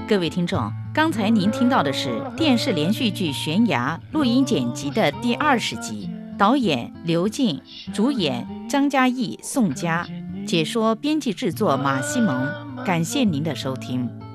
各位听众，刚才您听到的是电视连续剧《悬崖》录音剪辑的第20集，导演刘静，主演张嘉译、宋佳，解说编辑制作马西蒙。感谢您的收听。